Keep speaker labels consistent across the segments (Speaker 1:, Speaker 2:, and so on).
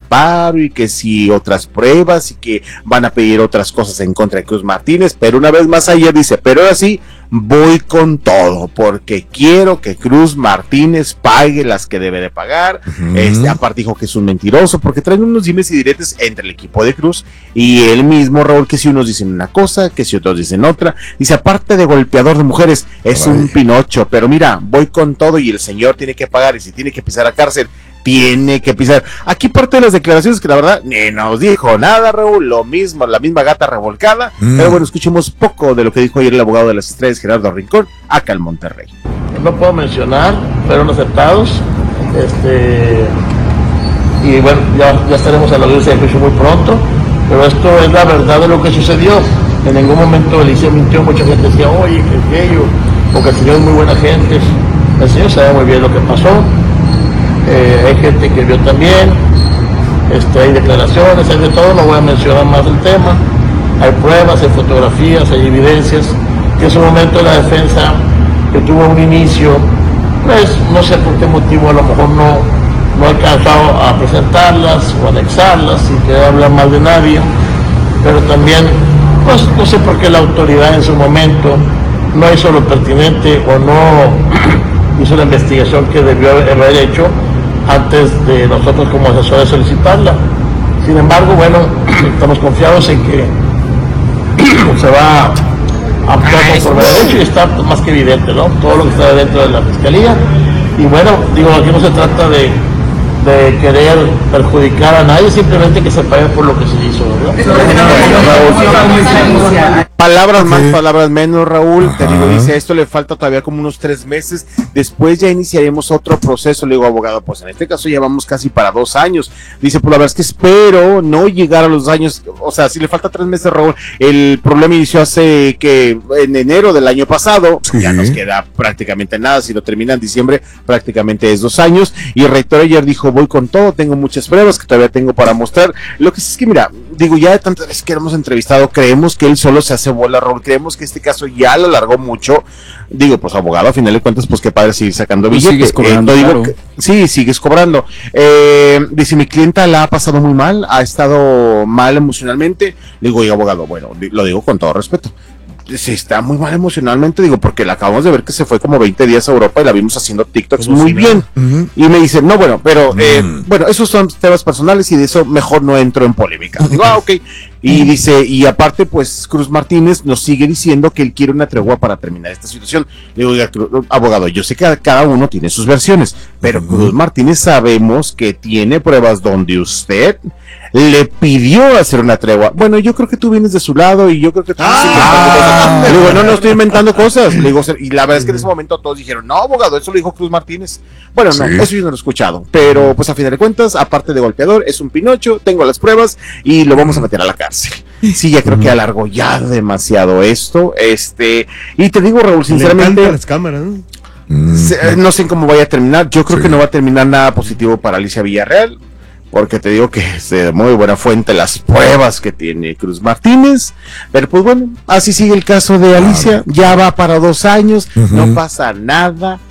Speaker 1: amparo y que si otras pruebas y que van a pedir otras cosas en contra de Cruz Martínez, pero una vez más ayer dice, pero ahora sí voy con todo porque quiero que Cruz Martínez pague las que debe de pagar. Aparte dijo que es un mentiroso porque traen unos dimes y diretes entre el equipo de Cruz y él mismo, Raúl, que si unos dicen una cosa, que si otros dicen otra. Dice, aparte de golpeador de mujeres, es un pinocho, pero mira, voy con todo y el señor tiene que pagar y si tiene que pisar a cárcel, tiene que pisar. Aquí parte de las declaraciones que la verdad ni nos dijo nada, Raúl, lo mismo, la misma gata revolcada, pero bueno, escuchemos poco de lo que dijo ayer el abogado de las estrellas, Gerardo Rincón, acá en Monterrey.
Speaker 2: No puedo mencionar, fueron aceptados, y bueno, ya estaremos a la audiencia de juicio muy pronto, pero esto es la verdad de lo que sucedió. En ningún momento Alicia mintió, mucha gente decía, oye, que aquello, porque el señor es muy buena gente, el señor sabe muy bien lo que pasó. Hay gente que vio también, hay declaraciones, hay de todo, no voy a mencionar más el tema, hay pruebas, hay fotografías, hay evidencias, que en su momento la defensa que tuvo un inicio, pues no sé por qué motivo a lo mejor no ha alcanzado a presentarlas o anexarlas sin querer hablar mal de nadie, pero también pues no sé por qué la autoridad en su momento no hizo lo pertinente o no hizo la investigación que debió haber hecho antes de nosotros como asesores solicitarla. Sin embargo, bueno, estamos confiados en que se va a actuar conforme a derecho y está más que evidente, ¿no? Todo lo que está dentro de la fiscalía. Y bueno, digo, aquí no se trata de querer perjudicar a nadie, simplemente que se pague por lo que se hizo, ¿verdad?
Speaker 1: Palabras más, palabras menos, Raúl. Te digo, dice, esto le falta todavía como unos 3 meses, después ya iniciaremos otro proceso. Le digo, abogado, pues en este caso ya vamos casi para 2 años. Dice, pues la verdad es que espero no llegar a los años, o sea, si le falta 3 meses, Raúl, el problema inició hace que en enero del año pasado, ya nos queda prácticamente nada, si lo termina en diciembre, prácticamente es 2 años, y el rector ayer dijo, voy con todo, tengo muchas pruebas que todavía tengo para mostrar. Lo que sí es que, mira, digo, ya de tantas veces que hemos entrevistado, creemos que él solo se hace bola, Raúl, creemos que este caso ya lo alargó mucho. Digo, pues abogado, a final de cuentas, pues qué padre seguir sacando billetes.
Speaker 3: Sigues cobrando, claro.
Speaker 1: Sí, sigues cobrando. Dice, mi clienta la ha pasado muy mal, ha estado mal emocionalmente. Le digo, oye, abogado, bueno, lo digo con todo respeto. Sí, está muy mal emocionalmente, digo, porque la acabamos de ver que se fue como 20 días a Europa y la vimos haciendo TikToks muy bien. Y me dice, no, bueno, pero, bueno, esos son temas personales y de eso mejor no entro en polémica. Digo, ok. Y dice, y aparte, pues, Cruz Martínez nos sigue diciendo que él quiere una tregua para terminar esta situación. Le digo, oiga, abogado, yo sé que cada uno tiene sus versiones, pero Cruz Martínez sabemos que tiene pruebas donde usted le pidió hacer una tregua. Bueno, yo creo que tú vienes de su lado y yo creo que tú le digo, no estoy inventando cosas. Le digo, y la verdad es que en ese momento todos dijeron, no, abogado, eso lo dijo Cruz Martínez. Bueno, no, eso yo no lo he escuchado, pero pues a final de cuentas, aparte de golpeador, es un pinocho, tengo las pruebas y lo vamos a meter a la cárcel. Sí, ya creo que alargó ya demasiado esto, y te digo, Raúl, sinceramente,
Speaker 4: las cámaras, ¿no?
Speaker 1: No sé cómo vaya a terminar. Yo creo que no va a terminar nada positivo para Alicia Villarreal, porque te digo que es de muy buena fuente las pruebas que tiene Cruz Martínez, pero pues bueno, así sigue el caso de Alicia, ya va para 2 años, no pasa nada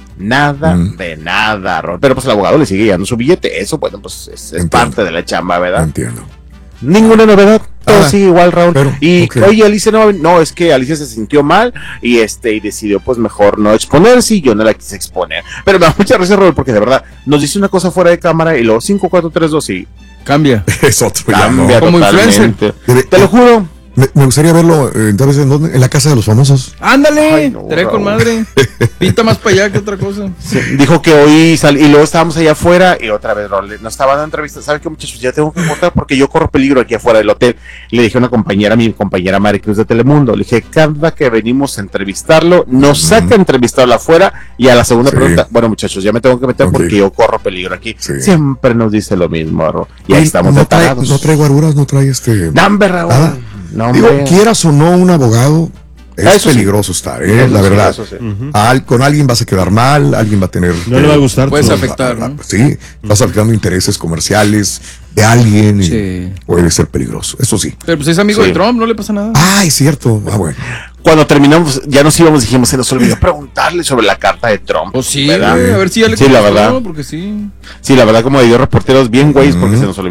Speaker 1: de nada, pero pues el abogado le sigue llevando su billete, eso bueno, pues es parte de la chamba, ¿verdad?
Speaker 5: Entiendo.
Speaker 1: Ninguna novedad, todo sigue igual, Raúl. Oye, Alicia no, es que Alicia se sintió mal y decidió pues mejor no exponerse y yo no la quise exponer. Pero me da mucha risa, Raúl, porque de verdad nos dice una cosa fuera de cámara y luego 5, 4, 3, 2 y
Speaker 3: cambia.
Speaker 5: Es otro.
Speaker 1: Cambia
Speaker 3: como
Speaker 1: totalmente.
Speaker 5: influencer.
Speaker 1: Te lo juro.
Speaker 5: Me gustaría verlo, tal vez en dónde, en la casa de los famosos.
Speaker 3: Ándale, trae con madre. Pinta más para allá que otra cosa.
Speaker 1: Sí, dijo que hoy y luego estábamos allá afuera y otra vez nos estaban dando entrevistas. ¿Saben qué, muchachos? Ya tengo que cortar porque yo corro peligro aquí afuera del hotel. Le dije a mi compañera Maricruz de Telemundo, le dije, cada que venimos a entrevistarlo, nos saca a entrevistarlo afuera y a la segunda pregunta, bueno, muchachos, ya me tengo que meter porque yo corro peligro aquí. Siempre nos dice lo mismo, Raúl. Y ahí estamos preparados.
Speaker 5: No trae guaruras, no trae
Speaker 1: Dame, Raúl.
Speaker 5: nada.
Speaker 1: No,
Speaker 5: digo, quieras o no, un abogado es peligroso estar, la verdad.
Speaker 1: Sí.
Speaker 5: Con alguien vas a quedar mal, alguien va a tener...
Speaker 4: No le va a gustar.
Speaker 3: Puedes afectar, ¿no?
Speaker 5: Sí, vas afectando intereses comerciales de alguien y puede ser peligroso, eso sí.
Speaker 3: Pero pues es amigo de Trump, no le pasa nada.
Speaker 5: Ah, es cierto. Bueno.
Speaker 1: Cuando terminamos, ya nos íbamos, dijimos, se nos olvidó preguntarle sobre la carta de Trump.
Speaker 3: Pues sí,
Speaker 1: ¿verdad?
Speaker 3: a ver si ya le
Speaker 1: la verdad.
Speaker 3: porque sí.
Speaker 1: Sí, la verdad, como digo, reporteros bien güeyes porque se nos olvidó.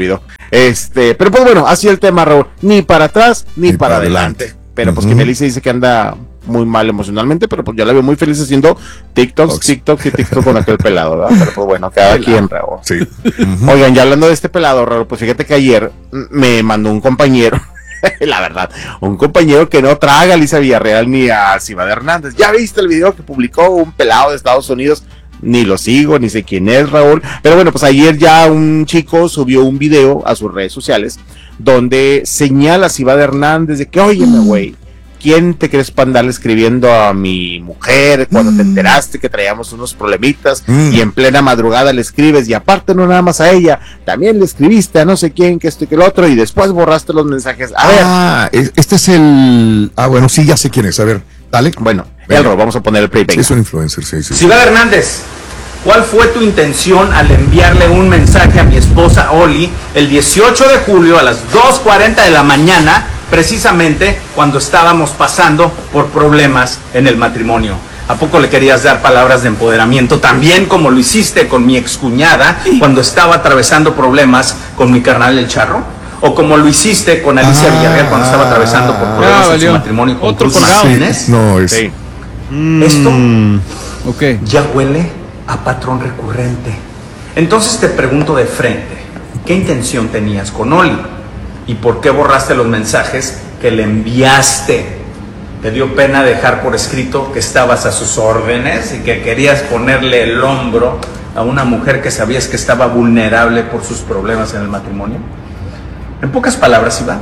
Speaker 1: Pero pues bueno, así el tema, Raúl. Ni para atrás, ni para adelante. Pero pues que Melissa dice que anda muy mal emocionalmente, pero pues yo la veo muy feliz haciendo TikToks con aquel pelado, ¿verdad? Pero pues bueno, cada quien, Raúl.
Speaker 5: Sí.
Speaker 1: Oigan, ya hablando de este pelado, Raúl, pues fíjate que ayer me mandó un compañero, la verdad, un compañero que no traga a Alicia Villarreal ni a Xiomara Hernández. ¿Ya viste el video que publicó un pelado de Estados Unidos? Ni lo sigo, ni sé quién es, Raúl. Pero bueno, pues ayer ya un chico subió un video a sus redes sociales donde señala a Xiomara Hernández de que, óyeme, güey, ¿quién te crees para andarle escribiendo a mi mujer cuando te enteraste que traíamos unos problemitas y en plena madrugada le escribes? Y aparte no nada más a ella, también le escribiste a no sé quién, que esto y que el otro, y después borraste los mensajes. A ver.
Speaker 5: Este es el... bueno, sí, ya sé quién es. A ver, dale.
Speaker 1: Bueno, Elro, vamos a poner el play.
Speaker 5: Sí, es un influencer, sí.
Speaker 4: Xiomara Hernández, ¿cuál fue tu intención al enviarle un mensaje a mi esposa Oli el 18 de julio a las 2:40 de la mañana, precisamente cuando estábamos pasando por problemas en el matrimonio? ¿A poco le querías dar palabras de empoderamiento, también como lo hiciste con mi excuñada cuando estaba atravesando problemas con mi carnal el Charro? ¿O como lo hiciste con Alicia Villarreal cuando estaba atravesando por problemas en su matrimonio con Cruz Martínez?
Speaker 5: Sí, no, es...
Speaker 1: Sí.
Speaker 4: Esto
Speaker 3: Ok.
Speaker 4: ya huele a patrón recurrente. Entonces te pregunto de frente, ¿qué intención tenías con Oli? ¿Y por qué borraste los mensajes que le enviaste? ¿Te dio pena dejar por escrito que estabas a sus órdenes y que querías ponerle el hombro a una mujer que sabías que estaba vulnerable por sus problemas en el matrimonio? En pocas palabras, Iván,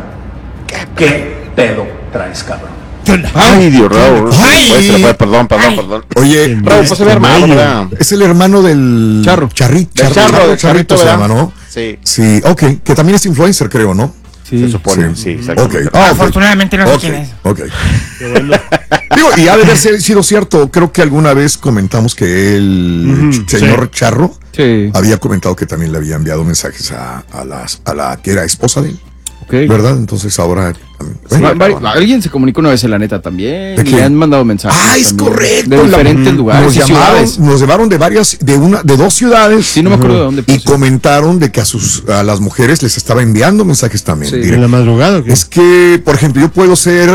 Speaker 4: ¿qué pedo traes, cabrón?
Speaker 1: Ay, Dios, Raúl.
Speaker 5: Ay.
Speaker 1: Perdón.
Speaker 5: Oye,
Speaker 1: Raúl, pues el hermano, ¿verdad?
Speaker 5: es el hermano del...
Speaker 3: Charro.
Speaker 1: Del Charrito,
Speaker 5: se
Speaker 1: ¿verdad?
Speaker 5: llama, ¿no?
Speaker 1: Sí.
Speaker 5: Sí, ok, que también es influencer, creo, ¿no?
Speaker 1: Se supone, sí, exactamente.
Speaker 5: Ok.
Speaker 6: Afortunadamente no sé quién es.
Speaker 5: Ok. Digo, y ha de haber sido cierto, creo que alguna vez comentamos que el señor Charro había comentado que también le había enviado mensajes a la que era esposa de él.
Speaker 3: Okay.
Speaker 5: ¿Verdad? Entonces ahora...
Speaker 3: Alguien se comunicó una vez en la neta también.
Speaker 5: ¿De
Speaker 3: Y le han mandado mensajes.
Speaker 5: Es
Speaker 3: también,
Speaker 5: correcto.
Speaker 3: De diferentes lugares y ciudades.
Speaker 5: Nos llamaron de dos ciudades.
Speaker 3: Sí, no me acuerdo de dónde.
Speaker 5: Y comentaron de que a las mujeres les estaba enviando mensajes también.
Speaker 3: Sí.
Speaker 7: ¿En la madrugada? ¿Qué?
Speaker 5: Es que, por ejemplo, yo puedo ser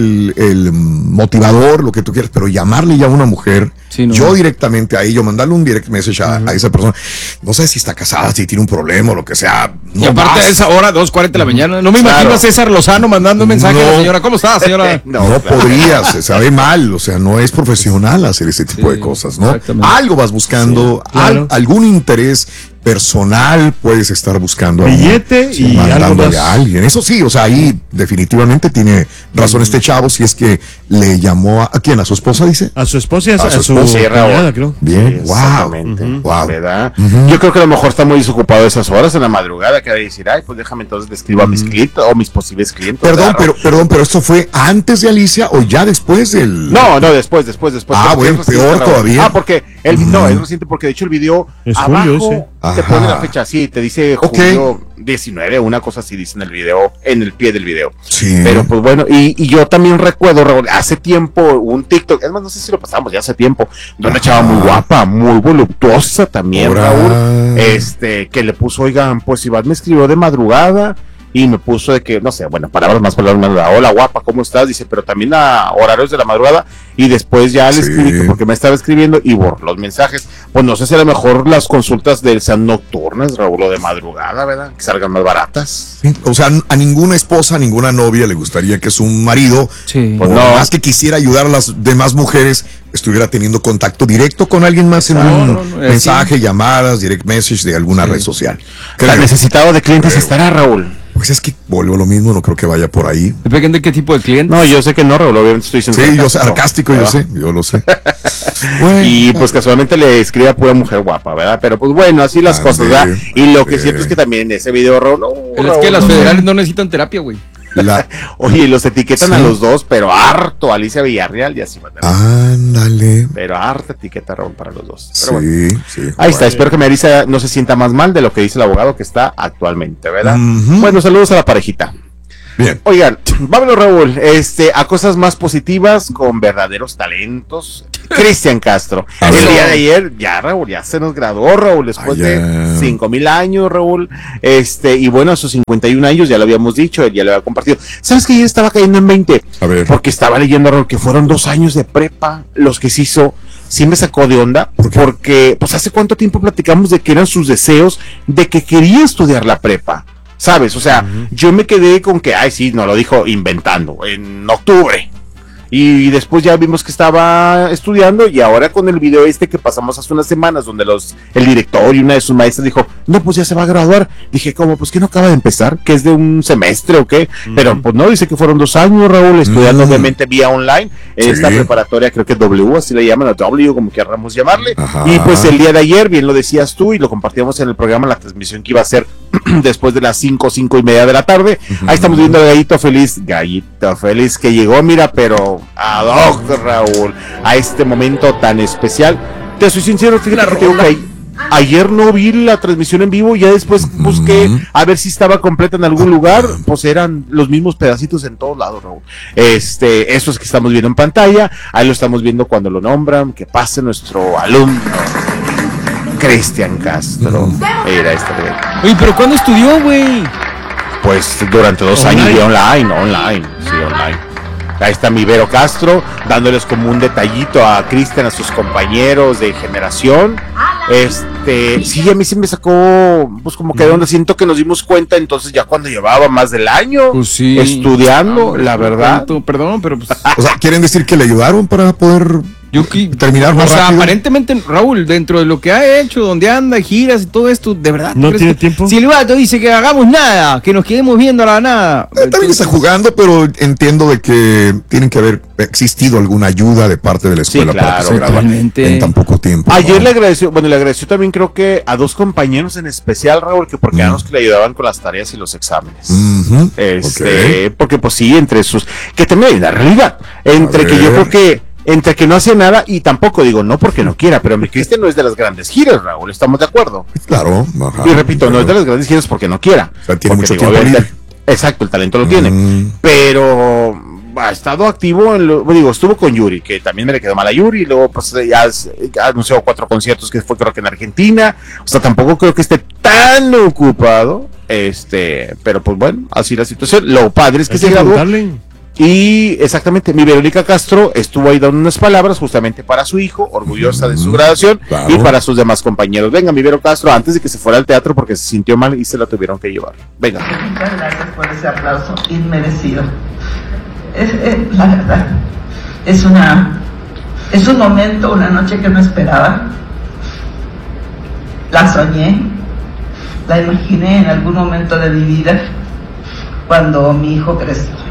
Speaker 5: el motivador, lo que tú quieras, pero llamarle ya a una mujer,
Speaker 3: sí, no.
Speaker 5: yo directamente a ello, mandarle un direct message a esa persona, no sé si está casada, si tiene un problema o lo que sea. No
Speaker 3: y aparte
Speaker 5: vas.
Speaker 3: a esa hora, 2:40 de la mañana, no me imagino a César Lozano mandando un mensaje a la señora. ¿Cómo está, señora?
Speaker 5: No podría, se sabe mal, o sea, no es profesional hacer ese tipo de cosas, ¿no? Algo vas buscando, algún interés personal puedes estar buscando.
Speaker 7: Billete y algo más.
Speaker 5: A alguien. Eso sí, o sea, ahí definitivamente tiene razón este chavo, si es que le llamó a quién, a su esposa, dice.
Speaker 7: A su esposa y a su
Speaker 1: esposa,
Speaker 7: cuñada, creo.
Speaker 5: Bien,
Speaker 1: Sí, exactamente.
Speaker 5: Wow.
Speaker 1: ¿Verdad? Yo creo que a lo mejor está muy desocupado esas horas en la madrugada, que va a decir, ay, pues déjame entonces le escribo a mis clientes o mis posibles clientes.
Speaker 5: Perdón, pero esto fue antes de Alicia o ya después del...
Speaker 1: No, después.
Speaker 5: Bueno, peor todavía.
Speaker 1: Porque es reciente, porque de hecho el video
Speaker 7: es
Speaker 1: abajo
Speaker 7: julio,
Speaker 1: te pone la fecha así, te dice julio 19, una cosa así dice en el video, en el pie del video.
Speaker 5: Sí.
Speaker 1: Pero pues bueno, y yo también recuerdo, Raúl, hace tiempo un TikTok, es más, no sé si lo pasamos ya hace tiempo, de una chava muy guapa, muy voluptuosa también, Raúl, que le puso, oigan, pues Iván me escribió de madrugada y me puso de que, no sé, bueno, palabras más, hola guapa, ¿cómo estás? Dice, pero también a horarios de la madrugada, y después ya le escribí porque me estaba escribiendo y borró los mensajes. Pues no sé si a lo mejor las consultas de él sean nocturnas, Raúl, o de madrugada, ¿verdad? Que salgan más baratas.
Speaker 5: Sí, o sea, a ninguna esposa, a ninguna novia le gustaría que su marido,
Speaker 1: Pues
Speaker 5: no, más que quisiera ayudar a las demás mujeres, estuviera teniendo contacto directo con alguien más en un mensaje, llamadas, direct message de alguna red social.
Speaker 1: Necesitado de clientes estará, Raúl.
Speaker 5: Pues es que vuelvo a lo mismo, no creo que vaya por ahí.
Speaker 3: Depende de qué tipo de cliente.
Speaker 1: No, yo sé que no, Raúl, obviamente estoy diciendo.
Speaker 5: Sí, yo sé, sarcástico, yo lo sé.
Speaker 1: Y pues casualmente le escribe a pura mujer guapa, ¿verdad? Pero pues bueno, así las cosas, ¿verdad? Y lo que siento es que también en ese video, Raúl,
Speaker 3: es que las federales no necesitan terapia, güey.
Speaker 1: Oye, los etiquetan a los dos, pero harto, Alicia Villarreal y así.
Speaker 5: Ándale.
Speaker 1: Pero harta etiqueta, Raúl, para los dos.
Speaker 5: Sí,
Speaker 1: Pero bueno.
Speaker 5: sí.
Speaker 1: Ahí está, espero que Marisa no se sienta más mal de lo que dice el abogado que está actualmente, ¿verdad? Bueno, saludos a la parejita.
Speaker 5: Bien.
Speaker 1: Oigan, vámonos, Raúl, a cosas más positivas con verdaderos talentos. Cristian Castro. El día de ayer, ya, Raúl, ya se nos graduó, Raúl, después de 5,000 años, Raúl. Y bueno, a sus 51 años, ya lo habíamos dicho, él ya lo había compartido. ¿Sabes que ayer estaba cayendo en 20?
Speaker 5: A ver.
Speaker 1: Porque estaba leyendo, Raúl, que fueron 2 años de prepa los que se hizo. Sí me sacó de onda, porque, pues, ¿hace cuánto tiempo platicamos de que eran sus deseos, de que quería estudiar la prepa? ¿Sabes? O sea, yo me quedé con que, sí, no lo dijo inventando, en octubre. Y después ya vimos que estaba estudiando, y ahora con el video que pasamos hace unas semanas, donde el director y una de sus maestras dijo, no, pues ya se va a graduar. Dije, ¿cómo? Pues que no acaba de empezar, que es de un semestre o qué. Pero pues no, dice que fueron 2 años, Raúl, estudiando obviamente vía online, esta preparatoria, creo que W, así le llaman, o W, como querramos llamarle.
Speaker 5: Ajá.
Speaker 1: Y pues el día de ayer, bien lo decías tú, y lo compartíamos en el programa, la transmisión que iba a ser después de las 5:30 de la tarde. Ahí estamos viendo al Gallito Feliz, que llegó, mira, pero ad hoc, Raúl, a este momento tan especial. Te soy sincero, fíjate que ayer no vi la transmisión en vivo, ya después busqué a ver si estaba completa en algún lugar, pues eran los mismos pedacitos en todos lados, Raúl. Esos que estamos viendo en pantalla, ahí lo estamos viendo cuando lo nombran, que pase nuestro alumno Cristian Castro. Era
Speaker 3: Oye, pero ¿cuándo estudió, güey?
Speaker 1: Pues durante 2 años de online. Ahí está mi Vero Castro, dándoles como un detallito a Cristian, a sus compañeros de generación. Sí, a mí sí me sacó, pues como que de onda, siento que nos dimos cuenta entonces ya cuando llevaba más del año estudiando, la verdad.
Speaker 3: Perdón, pero pues...
Speaker 5: O sea, ¿quieren decir que le ayudaron para poder terminar más rápido?
Speaker 3: O sea, aparentemente, Raúl, dentro de lo que ha hecho, donde anda, giras y todo esto, de verdad.
Speaker 7: ¿No tiene tiempo?
Speaker 3: Si el vato dice que hagamos nada, que nos quedemos viendo a la nada.
Speaker 5: También está jugando, pero entiendo de que tienen que haber existido alguna ayuda de parte de la escuela para que se graduara en tan poco tiempo.
Speaker 1: Ayer le agradeció también, creo que a 2 compañeros en especial, Raúl, que porque eran los que le ayudaban con las tareas y los exámenes. Porque pues sí, entre sus, que también hay una realidad, entre que yo creo que entre que no hace nada, y tampoco digo no porque no quiera, pero mi Cristian no es de las grandes giras, Raúl, ¿estamos de acuerdo?
Speaker 5: Claro.
Speaker 1: Y repito, no es de las grandes giras porque no quiera.
Speaker 5: O sea, tiene mucho tiempo libre.
Speaker 1: Exacto, el talento lo tiene, pero ha estado activo estuvo con Yuri, que también me le quedó mal a Yuri, y luego pues ya anunció 4 conciertos que fue creo que en Argentina. O sea, tampoco creo que esté tan ocupado, pero pues bueno, así la situación. Lo padre es que se graduó. Y exactamente, mi Verónica Castro estuvo ahí dando unas palabras justamente para su hijo, orgullosa de su graduación, y para sus demás compañeros. Venga, mi Vero Castro, antes de que se fuera al teatro porque se sintió mal y se la tuvieron que llevar. Venga.
Speaker 6: Muchas gracias por ese aplauso inmerecido. La verdad, es un momento, una noche que no esperaba. La soñé, la imaginé en algún momento de mi vida cuando mi hijo creció.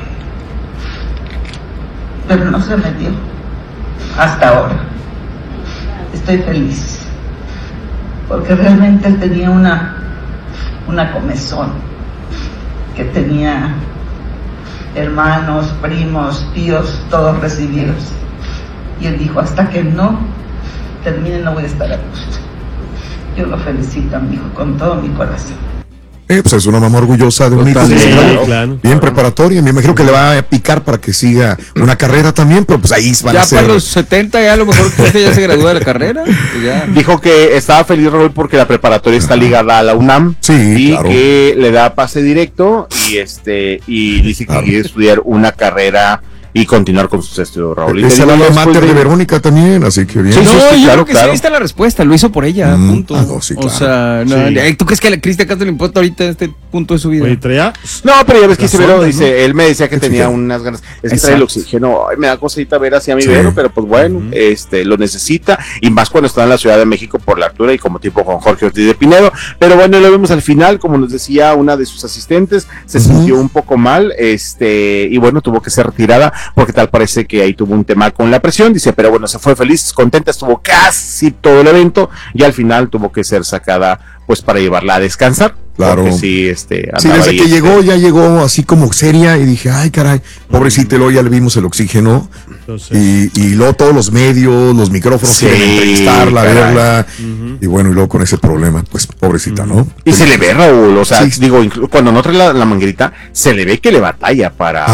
Speaker 6: Pero no se me dio hasta ahora. Estoy feliz porque realmente él tenía una comezón, que tenía hermanos, primos, tíos, todos recibidos, y él dijo, hasta que no termine no voy a estar a gusto. Yo lo felicito a mi hijo con todo mi corazón.
Speaker 5: Pues es una mamá orgullosa de un hijo bien preparatoria. Me imagino que le va a picar para que siga una carrera también, pero pues ahí van a ser.
Speaker 3: Ya para los 70 ya a lo mejor ya se gradúa de la carrera. Ya.
Speaker 1: Dijo que estaba feliz, Raúl, porque la preparatoria está ligada a la UNAM, y que le da pase directo, y dice que quiere estudiar una carrera y continuar con sus estudios, Raúl.
Speaker 5: Es el alma mater de Verónica también, así que bien.
Speaker 3: Yo creo que sí, ahí está la respuesta, lo hizo por ella, punto.
Speaker 5: Claro.
Speaker 3: O sea, ¿tú crees que a la Cristian Castro le importa ahorita este punto de su vida?
Speaker 7: Oye, traía...
Speaker 1: No, pero ya ves que Vero dice, él me decía que tenía unas ganas, es que trae el oxígeno, me da cosita ver hacia mi Vero, pero pues bueno, lo necesita, y más cuando está en la Ciudad de México por la altura y como tipo con Jorge Ortiz de Pinedo. Pero bueno, lo vemos al final, como nos decía una de sus asistentes, se sintió un poco mal, y bueno, tuvo que ser retirada, porque tal parece que ahí tuvo un tema con la presión, dice, pero bueno, se fue feliz, contenta, estuvo casi todo el evento, y al final tuvo que ser sacada pues para llevarla a descansar.
Speaker 5: Claro.
Speaker 1: Sí,
Speaker 5: desde que llegó, ya llegó así como seria, y dije, ay caray, pobrecita, luego ya le vimos el oxígeno, Y luego todos los medios, los micrófonos quieren entrevistarla, verla. Y bueno, y luego con ese problema, pues pobrecita, ¿no?
Speaker 1: Y se le ve, Raúl, o sea, digo, cuando no trae la manguerita, se le ve que le batalla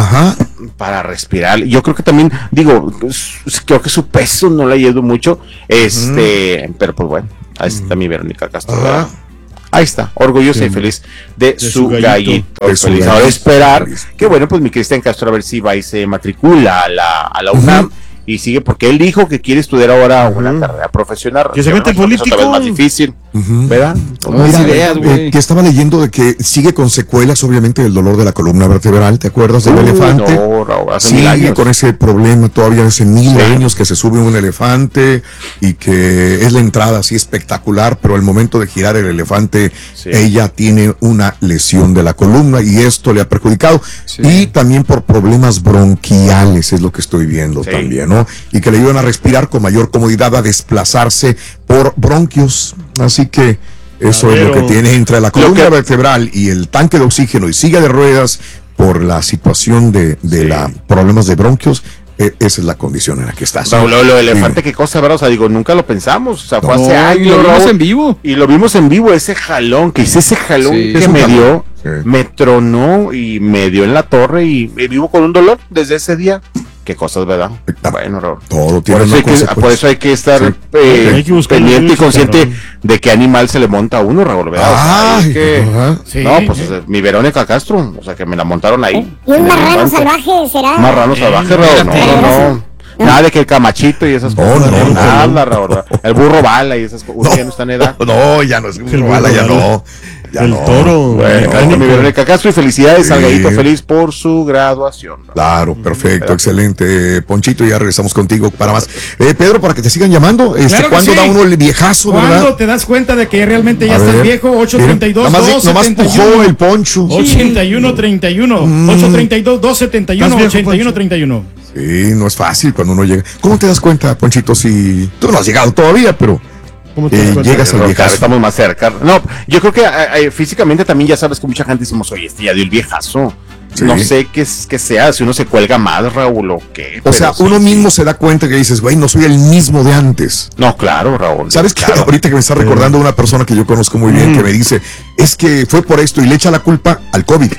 Speaker 1: para respirar. Yo creo que también, digo, creo que su peso no le ayudó mucho, pero pues bueno, ahí está mi Verónica Castro. Ahí está, orgullosa y feliz de su gallito. Feliz. Ahora esperar que bueno, pues mi Cristian Castro a ver si va y se matricula a la UNAM y sigue, porque él dijo que quiere estudiar ahora una carrera profesional.
Speaker 7: Que se mete en político.
Speaker 1: Eso es más difícil, ¿verdad?
Speaker 5: Que estaba leyendo de que sigue con secuelas, obviamente, del dolor de la columna vertebral. ¿Te acuerdas del elefante?
Speaker 1: No, Raúl, hace
Speaker 5: sigue
Speaker 1: 1000 años.
Speaker 5: con ese problema todavía hace 1000 años que se sube un elefante y que es la entrada así espectacular, pero al momento de girar el elefante, ella tiene una lesión de la columna y esto le ha perjudicado. Y también por problemas bronquiales, es lo que estoy viendo también, ¿no? Y que le ayudan a respirar con mayor comodidad, a desplazarse por bronquios. Así que eso es lo que tiene entre la columna vertebral y el tanque de oxígeno y silla de ruedas por la situación de problemas de bronquios. Esa es la condición en la que estás.
Speaker 1: Raúl, lo del elefante, qué cosa, ¿verdad? O sea, digo, nunca lo pensamos. O sea, fue hace años.
Speaker 3: Y lo vimos en vivo.
Speaker 1: Y lo vimos en vivo, ese jalón que me dio, me tronó y me dio en la torre y vivo con un dolor desde ese día. Qué cosas, ¿verdad? Bueno, Raúl.
Speaker 5: Todo tiene
Speaker 1: por eso hay que estar pendiente y consciente de qué animal se le monta a uno, Raúl, ¿verdad? No, pues mi Verónica Castro, o sea, que me la montaron ahí.
Speaker 8: ¿Y un marrano salvaje será?
Speaker 1: Marrano salvaje, Raúl, no. Nada de que el camachito y esas cosas. Nada, Raúl. El burro bala y esas cosas. Ya no está en edad.
Speaker 5: No, ya no es burro bala, ya no.
Speaker 7: El toro.
Speaker 1: Bueno, mi Verónica Castro y felicidades al gallito feliz por su graduación.
Speaker 5: Claro, perfecto, excelente, Ponchito, ya regresamos contigo para más. Pedro, para que te sigan llamando, ¿cuándo da uno el viejazo, verdad?
Speaker 9: ¿Cuándo te das cuenta de que realmente ya estás viejo? 832
Speaker 5: nomás pujó el Poncho.
Speaker 9: 8131 832 271 8131.
Speaker 5: Sí, no es fácil cuando uno llega. ¿Cómo te das cuenta, Ponchito, si tú no has llegado todavía, pero llegas al viejazo?
Speaker 1: Estamos más cerca. No, yo creo que físicamente también ya sabes que mucha gente decimos, oye, ya dio el viejazo. Sí. No sé qué sea, si uno se cuelga más, Raúl, o qué.
Speaker 5: O sea, uno mismo se da cuenta que dices, güey, no soy el mismo de antes.
Speaker 1: No, claro, Raúl.
Speaker 5: ¿Sabes qué? Ahorita que me está recordando una persona que yo conozco muy bien, que me dice, es que fue por esto y le echa la culpa al COVID,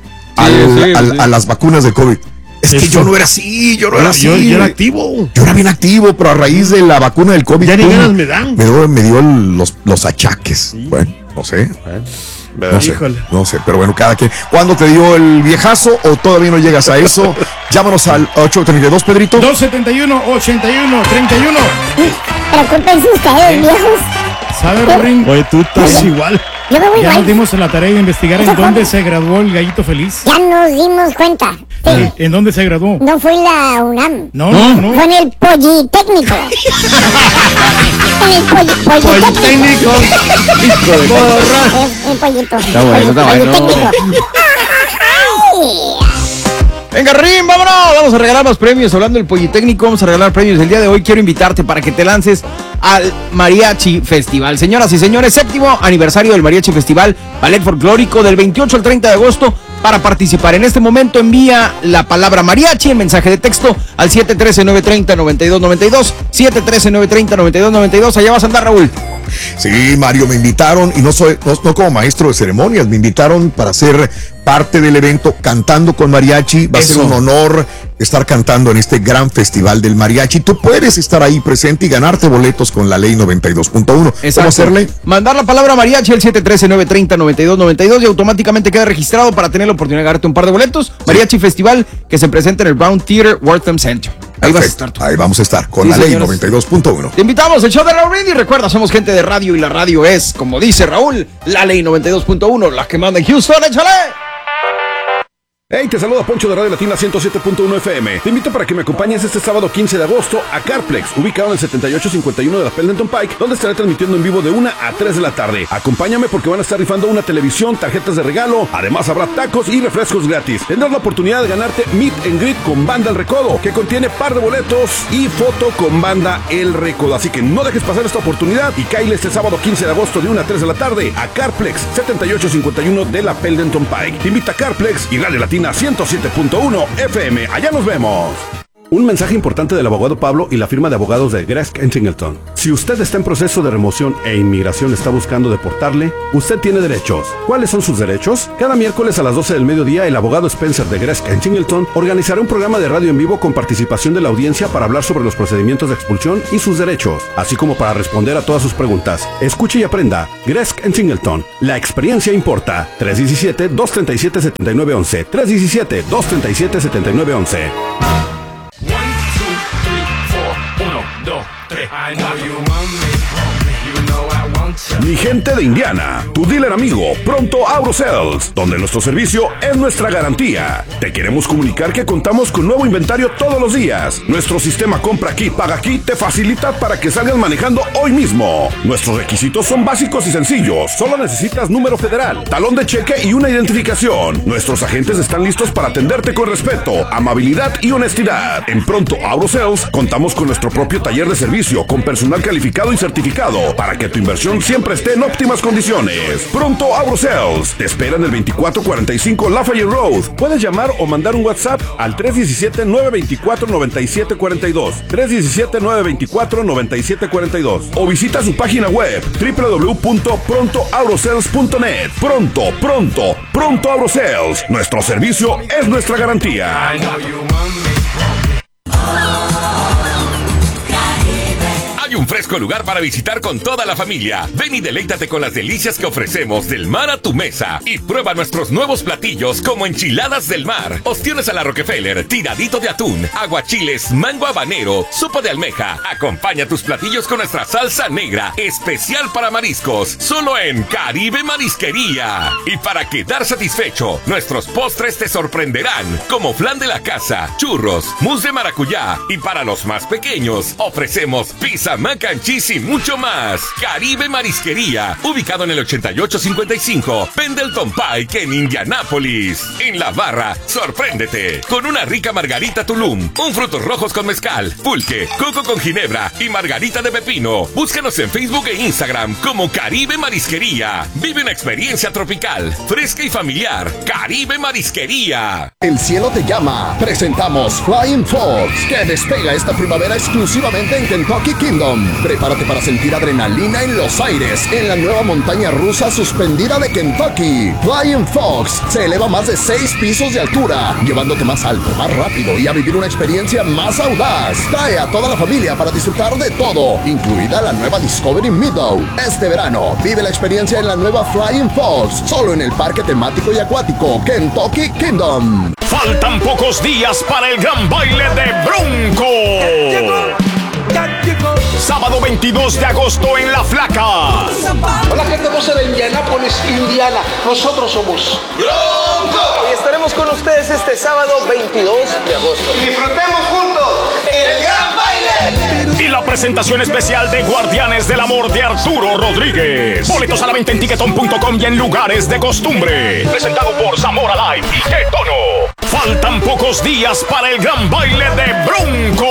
Speaker 5: a las vacunas de COVID. Es que yo no era así, yo
Speaker 7: era activo.
Speaker 5: Yo era bien activo, pero a raíz de la vacuna del COVID,
Speaker 7: ya ni ganas me dan.
Speaker 5: Me dio los achaques. Sí. Bueno, no sé. No sé, pero bueno, cada quien. ¿Cuándo te dio el viejazo o todavía no llegas a eso? Llámanos al 832, Pedrito.
Speaker 9: 271 8131.
Speaker 8: Preocúpense ustedes, viejos.
Speaker 9: ¿Sabe, Rorín?
Speaker 7: Oye, tú estás igual.
Speaker 8: Yo me voy
Speaker 9: ya nos dimos la tarea de investigar en dónde se graduó el gallito feliz.
Speaker 8: Ya nos dimos cuenta. Sí.
Speaker 9: ¿En dónde se graduó?
Speaker 8: No fue en la UNAM.
Speaker 9: No.
Speaker 8: Fue en el Politécnico. En el Politécnico. El pollito.
Speaker 3: Está bueno. Venga, Rin, vámonos. Vamos a regalar más premios. Hablando del Politécnico, vamos a regalar premios. El día de hoy quiero invitarte para que te lances al Mariachi Festival. Señoras y señores, 7º aniversario del Mariachi Festival Ballet Folclórico del 28 al 30 de agosto. Para participar en este momento envía la palabra mariachi en mensaje de texto al 713-930-9292, 713-930-9292. Allá vas a andar, Raúl.
Speaker 5: Sí, Mario, me invitaron y no como maestro de ceremonias, me invitaron para ser parte del evento cantando con mariachi. Va a ser un honor estar cantando en este gran festival del mariachi. Tú puedes estar ahí presente y ganarte boletos con la ley 92.1. ¿Cómo hacerle?
Speaker 3: Mandar la palabra mariachi al 713-930-9292 y automáticamente queda registrado para tener la oportunidad de ganarte un par de boletos. Mariachi Festival que se presenta en el Brown Theater Wortham Center. Ahí vas a estar tú.
Speaker 5: Ahí vamos a estar con la ley 92.1.
Speaker 3: Te invitamos al show de Raúl y recuerda, somos gente de radio y la radio es, como dice Raúl, la ley 92.1, la que manda en Houston. ¡Échale!
Speaker 10: Hey, te saluda Poncho de Radio Latina 107.1 FM. Te invito para que me acompañes este sábado 15 de agosto a Carplex, ubicado en el 7851 de la Pendleton Pike, donde estaré transmitiendo en vivo de 1 a 3 de la tarde. Acompáñame porque van a estar rifando una televisión, tarjetas de regalo, además habrá tacos y refrescos gratis. Tendrás la oportunidad de ganarte Meet and Greet con Banda El Recodo, que contiene par de boletos y foto con Banda El Recodo. Así que no dejes pasar esta oportunidad y cáile este sábado 15 de agosto de 1 a 3 de la tarde a Carplex, 7851 de la Pendleton Pike. Te invita a Carplex y Radio Latina 107.1 FM. Allá nos vemos. Un mensaje importante del abogado Pablo y la firma de abogados de Gresk & Singleton. Si usted está en proceso de remoción e inmigración está buscando deportarle, usted tiene derechos. ¿Cuáles son sus derechos? Cada miércoles a las 12 del mediodía, el abogado Spencer de Gresk & Singleton organizará un programa de radio en vivo con participación de la audiencia para hablar sobre los procedimientos de expulsión y sus derechos, así como para responder a todas sus preguntas. Escuche y aprenda. Gresk & Singleton. La experiencia importa. 317-237-7911. 317-237-7911. Mi gente de Indiana, tu dealer amigo, Pronto AutoSales, donde nuestro servicio es nuestra garantía. Te queremos comunicar que contamos con nuevo inventario todos los días. Nuestro sistema compra aquí, paga aquí, te facilita para que salgas manejando hoy mismo. Nuestros requisitos son básicos y sencillos. Solo necesitas número federal, talón de cheque y una identificación. Nuestros agentes están listos para atenderte con respeto, amabilidad y honestidad. En Pronto AutoSales contamos con nuestro propio taller de servicio con personal calificado y certificado para que tu inversión siempre esté en óptimas condiciones. Pronto AutoSales te espera en el 2445 Lafayette Road. Puedes llamar o mandar un WhatsApp al 317-924-9742. 317-924-9742. O visita su página web www.prontoautosales.net. Pronto AutoSales. Nuestro servicio es nuestra garantía.
Speaker 11: Hay un fresco lugar para visitar con toda la familia. Ven y deleítate con las delicias que ofrecemos del mar a tu mesa. Y prueba nuestros nuevos platillos como enchiladas del mar, ostiones a la Rockefeller, tiradito de atún, aguachiles, mango habanero, sopa de almeja. Acompaña tus platillos con nuestra salsa negra, especial para mariscos, solo en Caribe Marisquería. Y para quedar satisfecho, nuestros postres te sorprenderán, como flan de la casa, churros, mousse de maracuyá. Y para los más pequeños, ofrecemos pizza, mac and cheese y mucho más. Caribe Marisquería, ubicado en el 8855 Pendleton Pike en Indianápolis. En la barra, sorpréndete con una rica margarita Tulum, un frutos rojos con mezcal, pulque, coco con ginebra y margarita de pepino. Búscanos en Facebook e Instagram como Caribe Marisquería. Vive una experiencia tropical, fresca y familiar. Caribe Marisquería.
Speaker 12: El cielo te llama. Presentamos Flying Fox, que despega esta primavera exclusivamente en Kentucky Kingdom. Prepárate para sentir adrenalina en los aires en la nueva montaña rusa suspendida de Kentucky. Flying Fox se eleva más de 6 pisos de altura, llevándote más alto, más rápido y a vivir una experiencia más audaz. Trae a toda la familia para disfrutar de todo, incluida la nueva Discovery Meadow. Este verano, vive la experiencia en la nueva Flying Fox, solo en el parque temático y acuático Kentucky Kingdom.
Speaker 13: Faltan pocos días para el gran baile de Bronco. Sábado 22 de agosto en La Flaca.
Speaker 2: Hola gente hermosa de Indianápolis, Indiana. Nosotros somos Bronco. Y estaremos con ustedes este sábado 22 de agosto. Y disfrutemos juntos el gran baile.
Speaker 13: Y la presentación especial de Guardianes del Amor de Arturo Rodríguez. Boletos a la venta en Ticketon.com y en lugares de costumbre. Presentado por Zamora Live y Qué Tono. Faltan pocos días para el gran baile de Bronco.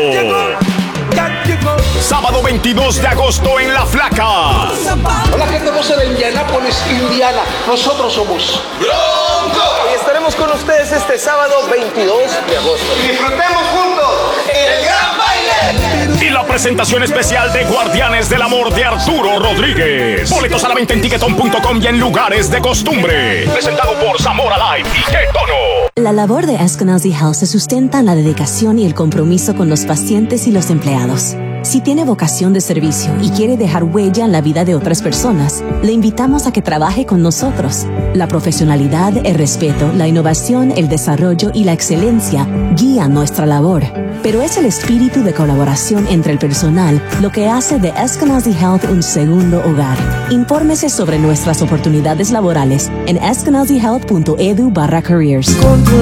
Speaker 13: Sábado 22 de agosto en La Flaca.
Speaker 2: Hola gente hermosa de Indianápolis, Indiana. Nosotros somos Bronco. Y estaremos con ustedes este sábado 22 de agosto. Y disfrutemos juntos el gran baile.
Speaker 13: Y la presentación especial de Guardianes del Amor de Arturo Rodríguez. Boletos a la venta en Ticketon.com y en lugares de costumbre. Presentado por Zamora Live y Qué Tono.
Speaker 14: La labor de Eskenazi Health se sustenta en la dedicación y el compromiso con los pacientes y los empleados. Si tiene vocación de servicio y quiere dejar huella en la vida de otras personas, le invitamos a que trabaje con nosotros. La profesionalidad, el respeto, la innovación, el desarrollo y la excelencia guían nuestra labor. Pero es el espíritu de colaboración entre el personal lo que hace de Eskenazi Health un segundo hogar. Infórmese sobre nuestras oportunidades laborales en eskenazihealth.edu/careers.